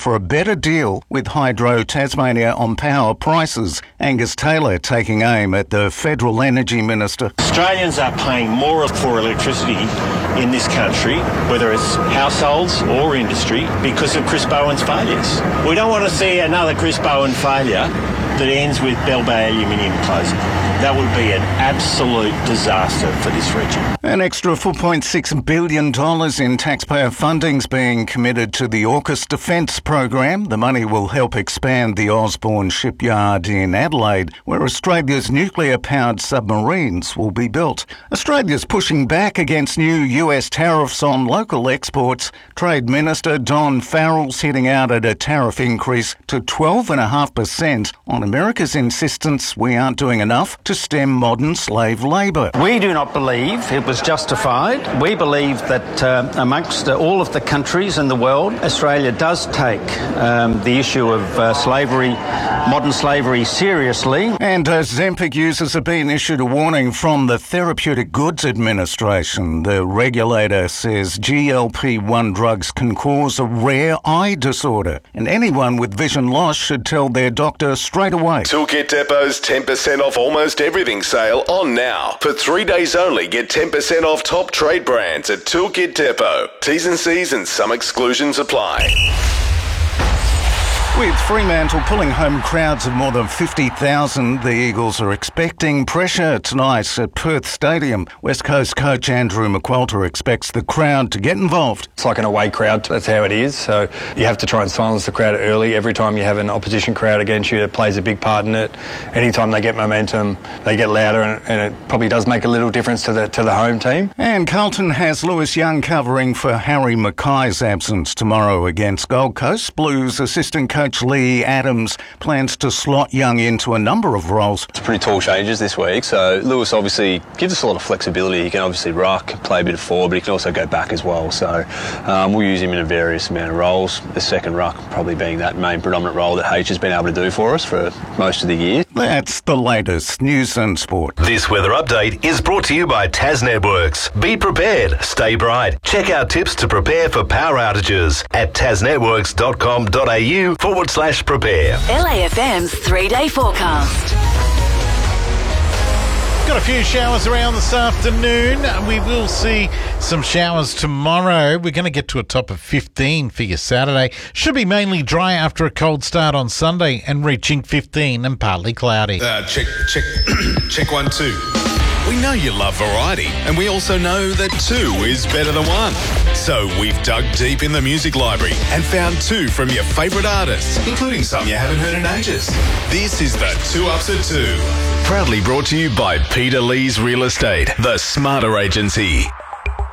for a better deal with Hydro Tasmania on power prices. Angus Taylor taking aim at the Federal Energy Minister. Australians are paying more for electricity in this country, whether it's households or industry, because of Chris Bowen's failures. We don't want to see another Chris Bowen failure that ends with Bell Bay Aluminium closing. That would be an absolute disaster for this region. An extra $4.6 billion in taxpayer funding's being committed to the AUKUS Defence Program. The money will help expand the Osborne shipyard in Adelaide, where Australia's nuclear-powered submarines will be built. Australia's pushing back against new US tariffs on local exports. Trade Minister Don Farrell's hitting out at a tariff increase to 12.5% on America's insistence we aren't doing enough to stem modern slave labour. We do not believe it was justified. We believe that amongst all of the countries in the world, Australia does take the issue of slavery, modern slavery, seriously. And Ozempic users have been issued a warning from the Therapeutic Goods Administration. The regulator says GLP-1 drugs can cause a rare eye disorder, and anyone with vision loss should tell their doctor straight away. Toolkit Depot's 10% off almost everything sale on now. For 3 days only, get 10% off top trade brands at Toolkit Depot. T's and C's and some exclusions apply. With Fremantle pulling home crowds of more than 50,000, the Eagles are expecting pressure tonight at Perth Stadium. West Coast coach Andrew McQualter expects the crowd to get involved. It's like an away crowd, that's how it is. So you have to try and silence the crowd early. Every time you have an opposition crowd against you, it plays a big part in it. Anytime they get momentum, they get louder, and it probably does make a little difference to the home team. And Carlton has Lewis Young covering for Harry Mackay's absence tomorrow against Gold Coast. Blues assistant coach Lee Adams plans to slot Young into a number of roles. It's pretty tall changes this week, so Lewis obviously gives us a lot of flexibility. He can obviously ruck, play a bit of forward, but he can also go back as well. So we'll use him in a various amount of roles. The second ruck probably being that main predominant role that H has been able to do for us for most of the year. That's the latest news and sport. This weather update is brought to you by Tas Networks. Be prepared, stay bright. Check out tips to prepare for power outages at tasnetworks.com.au/prepare. LAFM's 3-day forecast. Got a few showers around this afternoon. We will see some showers tomorrow. We're going to get to a top of 15 for your Saturday. Should be mainly dry after a cold start on Sunday and reaching 15 and partly cloudy. Check 1 2. We know you love variety, and we also know that 2 is better than 1. So we've dug deep in the music library and found 2 from your favourite artists, including some you haven't heard in ages. This is the 2 Ups at 2. Proudly brought to you by Peter Lee's Real Estate, the Smarter Agency.